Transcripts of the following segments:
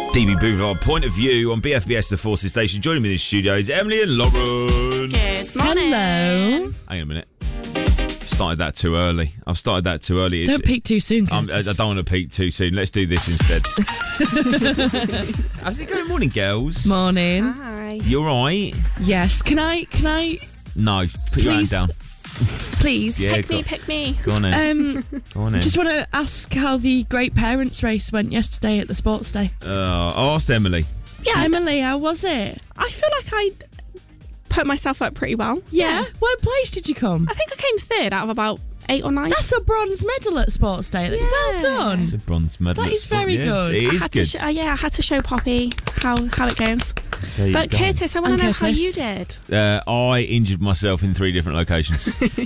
DB Boulevard, Point of View on BFBS, the Forces Station. Joining me in the studio is Emily and Lauren. Good morning. Hello. Hang on a minute. I've started that too early. Don't peak too soon, I Curtis. don't want to peak too soon. Let's do this instead. How's it going? Morning, girls. Morning. Hi. You all right? Yes. Can I? No, put your hand Please? down. Please. Yeah, Pick me. Go on in. Go on in. Just want to ask how the Great Parents Race went yesterday at the Sports Day. I asked Emily. Yeah, Emily, how was it? I feel like I put myself up pretty well. Yeah. What place did you come? I think I came third out of about 8 or 9. That's a bronze medal at Sports Day. Yeah. Well done. It's a bronze medal. That at is sport. very Yes, good. It is good. I had to show Poppy how it goes. There you But go. Curtis, I want And to know how Curtis. you did. I injured myself in 3 different locations.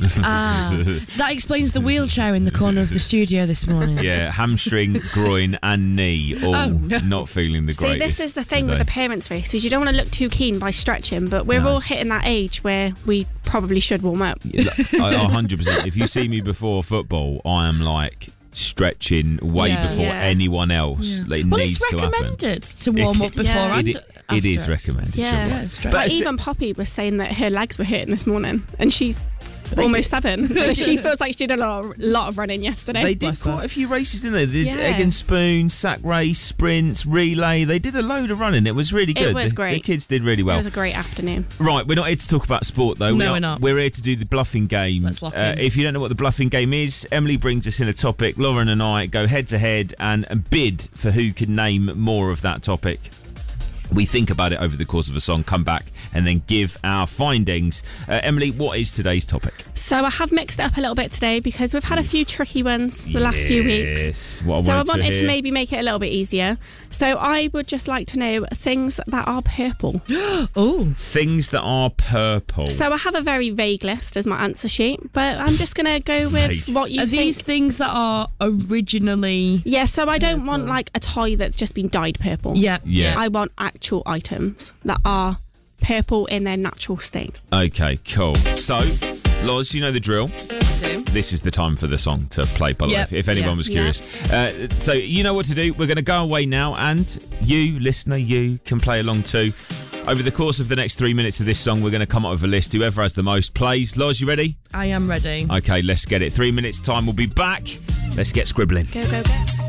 That explains the wheelchair in the corner of the studio this morning. Yeah, hamstring, groin, and knee. All Oh, no. not feeling the See, greatest. this is the thing today. with the parents' race, is you don't want to look too keen by stretching, but we're No. all hitting that age where we probably should warm up. 100%. If you see me before football, I am like stretching way Yeah. before Yeah. anyone else. Yeah. It Well, needs it's to happen. recommended to warm up before Yeah. and It after. is recommended. Yeah. you're Yeah, right. it's true. But But it's- even Poppy was saying that her legs were hurting this morning, and she's almost 7, so she feels like she did a lot of running yesterday. They did Bless quite her. a few races, didn't they? They did Yeah. egg and spoon, sack race, sprints, relay. They did a load of running. It was really good. It was The great. kids did really It well. was a great afternoon. Right, we're not here to talk about sport, though. No, we're not. We're here to do the bluffing game. Let's lock in. If you don't know what the bluffing game is, Emily brings us in a topic. Lauren and I go head to head and bid for who can name more of that topic. We think about it over the course of a song, come back, and then give our findings. Emily, what is today's topic? So I have mixed it up a little bit today because we've had a few tricky ones the last few weeks. Yes, what So I wanted wanted to hear. maybe make it a little bit easier. So I would just like to know things that are purple. Oh, Things that are purple. So I have a very vague list as my answer sheet, but I'm just going to go with Vague. what you are think. these things that are originally? Yeah, so I don't Purple. want like a toy that's just been dyed purple. Yeah. I want actual items that are purple in their natural state. Okay, cool. So, Loz, you know the drill. Do. This is the time for the song to play, by the way, Yep. if anyone Yeah. was curious. So you know what to do. We're going to go away now, and you, listener, you can play along too. Over the course of the next 3 minutes of this song, we're going to come up with a list. Whoever has the most plays. Loz, you ready? I am ready. Okay, let's get it. 3 minutes time, we'll be back. Let's get scribbling. Go, go, go.